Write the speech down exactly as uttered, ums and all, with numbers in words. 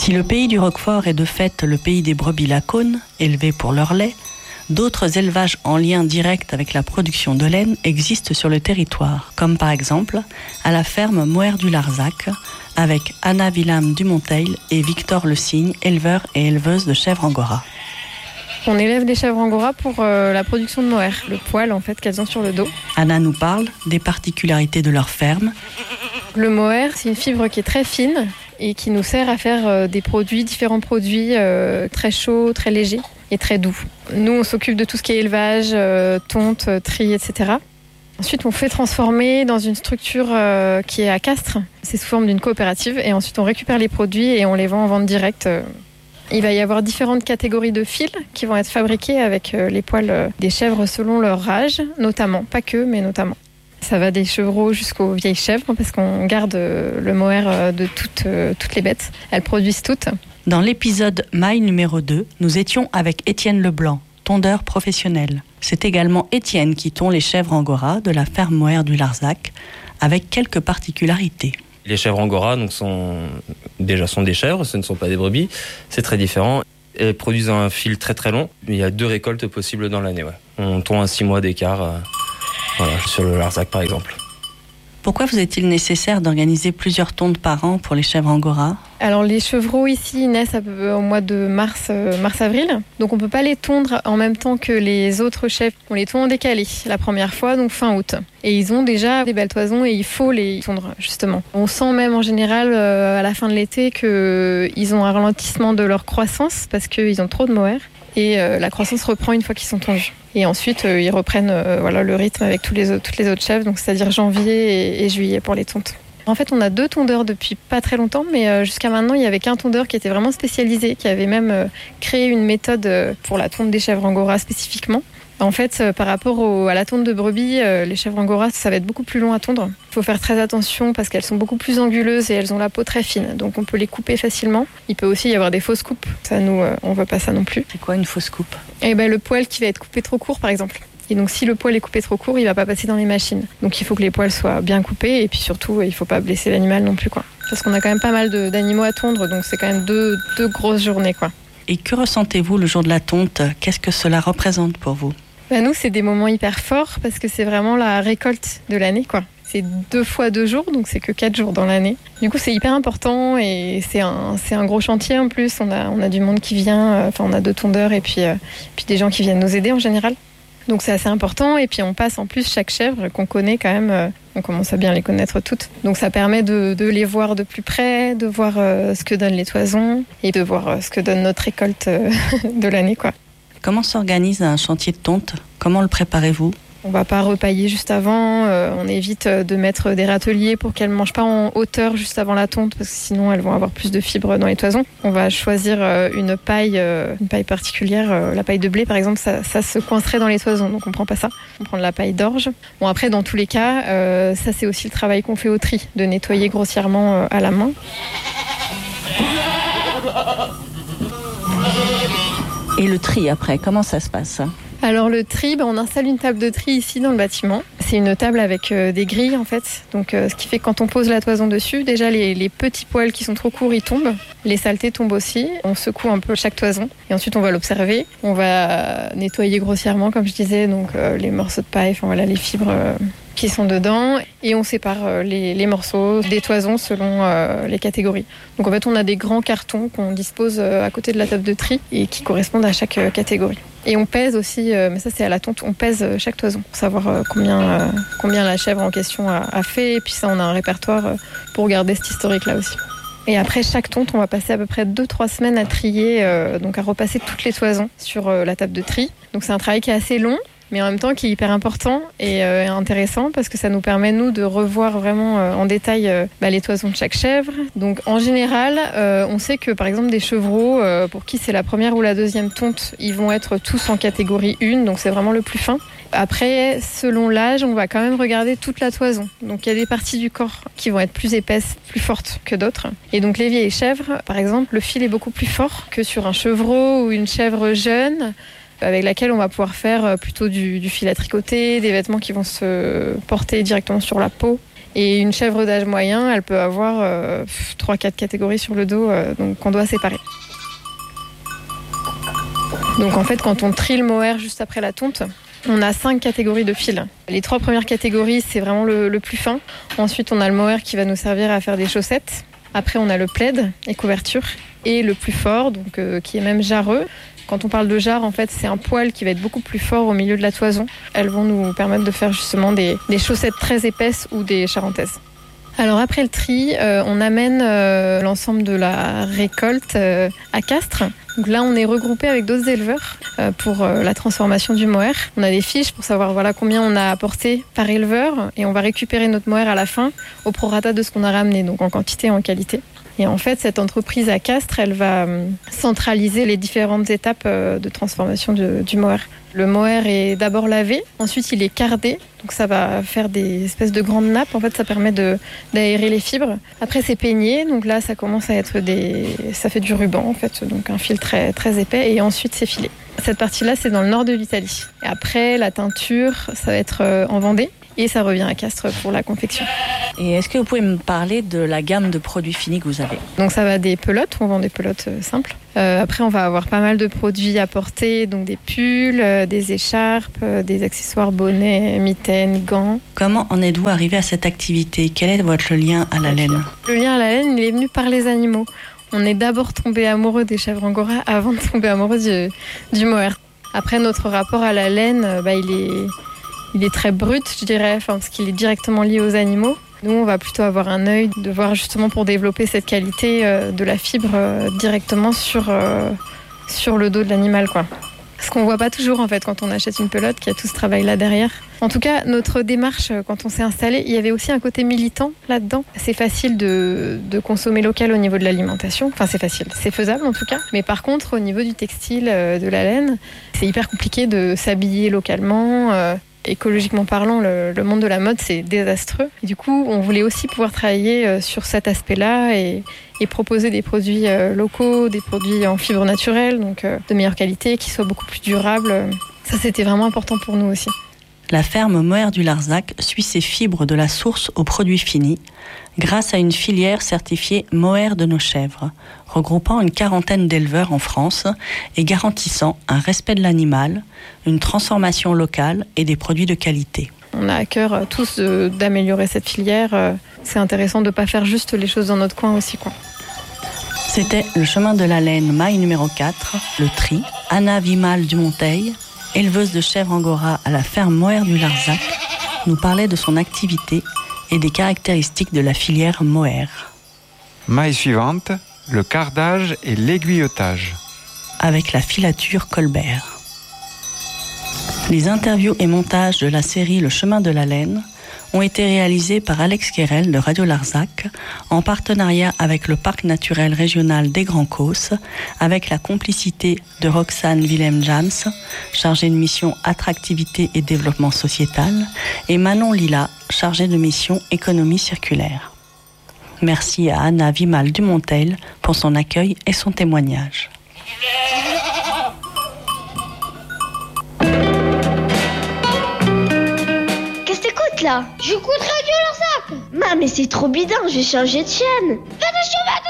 Si le pays du Roquefort est de fait le pays des brebis lacones, élevées pour leur lait, d'autres élevages en lien direct avec la production de laine existent sur le territoire, comme par exemple à la ferme Moher du Larzac, avec Anna Villam Dumonteil et Victor Le Cygne, éleveurs et éleveuses de chèvres angora. On élève des chèvres angora pour euh, la production de mohair, le poil en fait qu'elles ont sur le dos. Anna nous parle des particularités de leur ferme. Le mohair, c'est une fibre qui est très fine et qui nous sert à faire euh, des produits, différents produits euh, très chauds, très légers et très doux. Nous, on s'occupe de tout ce qui est élevage, euh, tonte, tri, et cetera. Ensuite, on fait transformer dans une structure euh, qui est à Castres. C'est sous forme d'une coopérative. Et ensuite, on récupère les produits et on les vend en vente directe. Il va y avoir différentes catégories de fils qui vont être fabriquées avec euh, les poils euh, des chèvres selon leur âge, notamment. Pas que, mais notamment. Ça va des chevreaux jusqu'aux vieilles chèvres parce qu'on garde euh, le mohair euh, de toutes, euh, toutes les bêtes. Elles produisent toutes. Dans l'épisode Maille numéro deux, nous étions avec Étienne Leblanc, tondeur professionnel. C'est également Étienne qui tond les chèvres angora de la ferme Moher du Larzac, avec quelques particularités. Les chèvres angora donc, sont, déjà sont des chèvres, ce ne sont pas des brebis. C'est très différent. Elles produisent un fil très très long. Il y a deux récoltes possibles dans l'année. Ouais. On tond à six mois d'écart euh, voilà, sur le Larzac par exemple. Pourquoi vous est-il nécessaire d'organiser plusieurs tondes par an pour les chèvres angora ? Alors les chevreaux ici naissent à peu, au mois de mars, euh, mars-avril. Donc on ne peut pas les tondre en même temps que les autres chèvres. On les tond en décalé la première fois, donc fin août. Et ils ont déjà des belles toisons et il faut les tondre justement. On sent même en général euh, à la fin de l'été qu'ils ont un ralentissement de leur croissance parce qu'ils ont trop de mohair. Et euh, la croissance reprend une fois qu'ils sont tondus. Et ensuite, euh, ils reprennent euh, voilà, le rythme avec tous les autres, toutes les autres chèvres, donc c'est-à-dire janvier et, et juillet pour les tontes. En fait, on a deux tondeurs depuis pas très longtemps, mais euh, jusqu'à maintenant, il n'y avait qu'un tondeur qui était vraiment spécialisé, qui avait même euh, créé une méthode euh, pour la tonte des chèvres angora spécifiquement. En fait, euh, par rapport au, à la tonte de brebis, euh, les chèvres angora, ça va être beaucoup plus long à tondre. Il faut faire très attention parce qu'elles sont beaucoup plus anguleuses et elles ont la peau très fine. Donc on peut les couper facilement. Il peut aussi y avoir des fausses coupes. Ça, nous, euh, on veut pas ça non plus. C'est quoi une fausse coupe ? Eh ben, le poil qui va être coupé trop court, par exemple. Et donc si le poil est coupé trop court, il va pas passer dans les machines. Donc il faut que les poils soient bien coupés et puis surtout, il faut pas blesser l'animal non plus, quoi. Parce qu'on a quand même pas mal de, d'animaux à tondre, donc c'est quand même deux, deux grosses journées, quoi. Et que ressentez-vous le jour de la tonte ? Qu'est-ce que cela représente pour vous ? Bah nous, c'est des moments hyper forts parce que c'est vraiment la récolte de l'année, quoi. C'est deux fois deux jours, donc c'est que quatre jours dans l'année. Du coup, c'est hyper important et c'est un, c'est un gros chantier en plus. On a, on a du monde qui vient, enfin, on a deux tondeurs et puis, euh, puis des gens qui viennent nous aider en général. Donc c'est assez important et puis on passe en plus chaque chèvre qu'on connaît quand même, euh, on commence à bien les connaître toutes. Donc ça permet de, de les voir de plus près, de voir euh, ce que donnent les toisons et de voir euh, ce que donne notre récolte euh, de l'année, quoi. Comment s'organise un chantier de tonte ? Comment le préparez-vous ? On ne va pas repailler juste avant, euh, on évite de mettre des râteliers pour qu'elles ne mangent pas en hauteur juste avant la tonte parce que sinon elles vont avoir plus de fibres dans les toisons. On va choisir euh, une paille, euh, une paille particulière, euh, la paille de blé par exemple, ça, ça se coincerait dans les toisons, donc on ne prend pas ça. On prend de la paille d'orge. Bon après dans tous les cas, euh, ça c'est aussi le travail qu'on fait au tri, de nettoyer grossièrement euh, à la main. Et le tri après, comment ça se passe ? Alors le tri, bah, on installe une table de tri ici dans le bâtiment. C'est une table avec euh, des grilles en fait. Donc euh, ce qui fait que quand on pose la toison dessus, déjà les, les petits poils qui sont trop courts, ils tombent. Les saletés tombent aussi. On secoue un peu chaque toison et ensuite on va l'observer. On va nettoyer grossièrement comme je disais, donc euh, les morceaux de paille, enfin voilà les fibres euh, qui sont dedans et on sépare euh, les, les morceaux des toisons selon euh, les catégories. Donc en fait on a des grands cartons qu'on dispose euh, à côté de la table de tri et qui correspondent à chaque euh, catégorie. Et on pèse aussi, euh, mais ça c'est à la tonte, on pèse euh, chaque toison pour savoir euh, combien, euh, combien la chèvre en question a, a fait. Et puis ça, on a un répertoire euh, pour garder cet historique-là aussi. Et après chaque tonte, on va passer à peu près deux trois semaines à trier, euh, donc à repasser toutes les toisons sur euh, la table de tri. Donc c'est un travail qui est assez long, mais en même temps qui est hyper important et euh, intéressant parce que ça nous permet, nous, de revoir vraiment euh, en détail euh, bah, les toisons de chaque chèvre. Donc en général, euh, on sait que par exemple des chevreaux, euh, pour qui c'est la première ou la deuxième tonte, ils vont être tous en catégorie un, donc c'est vraiment le plus fin. Après, selon l'âge, on va quand même regarder toute la toison. Donc il y a des parties du corps qui vont être plus épaisses, plus fortes que d'autres. Et donc les vieilles chèvres, par exemple, le fil est beaucoup plus fort que sur un chevreau ou une chèvre jeune, avec laquelle on va pouvoir faire plutôt du, du fil à tricoter, des vêtements qui vont se porter directement sur la peau. Et une chèvre d'âge moyen, elle peut avoir euh, trois quatre catégories sur le dos, euh, donc qu'on doit séparer. Donc en fait, quand on trie le mohair juste après la tonte, on a cinq catégories de fils. Les trois premières catégories, c'est vraiment le, le plus fin. Ensuite, on a le mohair qui va nous servir à faire des chaussettes. Après, on a le plaid et couverture. Et le plus fort, donc euh, qui est même jarreux. Quand on parle de jarre, en fait, c'est un poil qui va être beaucoup plus fort au milieu de la toison. Elles vont nous permettre de faire justement des, des chaussettes très épaisses ou des charentaises. Alors après le tri, euh, on amène euh, l'ensemble de la récolte euh, à Castres. Donc là, on est regroupé avec d'autres éleveurs euh, pour euh, la transformation du mohair. On a des fiches pour savoir voilà, combien on a apporté par éleveur et on va récupérer notre mohair à la fin au prorata de ce qu'on a ramené, donc en quantité et en qualité. Et en fait, cette entreprise à Castres, elle va euh, centraliser les différentes étapes euh, de transformation du, du mohair. Le mohair est d'abord lavé, ensuite il est cardé, donc ça va faire des espèces de grandes nappes. En fait, ça permet de, d'aérer les fibres. Après, c'est peigné, donc là, ça commence à être des, ça fait du ruban en fait, donc un fil très très épais. Et ensuite, c'est filé. Cette partie-là, c'est dans le nord de l'Italie. Et après, la teinture, ça va être en Vendée. Et ça revient à Castres pour la confection. Et est-ce que vous pouvez me parler de la gamme de produits finis que vous avez ? Donc ça va des pelotes, on vend des pelotes euh, simples. Euh, après on va avoir pas mal de produits à porter, donc des pulls, euh, des écharpes, euh, des accessoires, bonnets, mitaines, gants. Comment en êtes-vous arrivé à cette activité ? Quel est votre lien à la laine ? Le lien à la laine, il est venu par les animaux. On est d'abord tombé amoureux des chèvres angora avant de tomber amoureux du, du mohair. Après notre rapport à la laine, bah, il est... Il est très brut, je dirais, enfin, parce qu'il est directement lié aux animaux. Nous, on va plutôt avoir un œil de voir justement pour développer cette qualité euh, de la fibre euh, directement sur, euh, sur le dos de l'animal, quoi. Ce qu'on voit pas toujours, en fait, quand on achète une pelote, qu'il y a tout ce travail-là derrière. En tout cas, notre démarche, quand on s'est installé, il y avait aussi un côté militant là-dedans. C'est facile de, de consommer local au niveau de l'alimentation. Enfin, c'est facile, c'est faisable en tout cas. Mais par contre, au niveau du textile, euh, de la laine, c'est hyper compliqué de s'habiller localement. Euh, Écologiquement parlant, le, le monde de la mode, c'est désastreux. Et du coup, on voulait aussi pouvoir travailler euh, sur cet aspect-là et, et proposer des produits euh, locaux, des produits en fibres naturelles, donc euh, de meilleure qualité, qui soient beaucoup plus durables. Ça, c'était vraiment important pour nous aussi. La ferme Mohair du Larzac suit ses fibres de la source aux produits finis grâce à une filière certifiée Mohair de nos chèvres, regroupant une quarantaine d'éleveurs en France et garantissant un respect de l'animal, une transformation locale et des produits de qualité. On a à cœur tous de, d'améliorer cette filière. C'est intéressant de ne pas faire juste les choses dans notre coin aussi, quoi. C'était le chemin de la laine maille numéro quatre, le tri. Anna Vimal Dumonteil, éleveuse de chèvres angora à la ferme Mohair du Larzac, nous parlait de son activité et des caractéristiques de la filière mohair. Maille suivante, le cardage et l'aiguillotage. Avec la filature Colbert. Les interviews et montages de la série Le chemin de la laine ont été réalisés par Alex Querel de Radio Larzac en partenariat avec le Parc naturel régional des Grands Causses, avec la complicité de Roxane Willem-Jans, chargée de mission attractivité et développement sociétal, et Manon Lila, chargée de mission économie circulaire. Merci à Anna Vimal Dumonteil pour son accueil et son témoignage. Là. J'écoute Radio Larzac. Ma, mais c'est trop bidin, j'ai changé de chaîne. Fais des cheveux.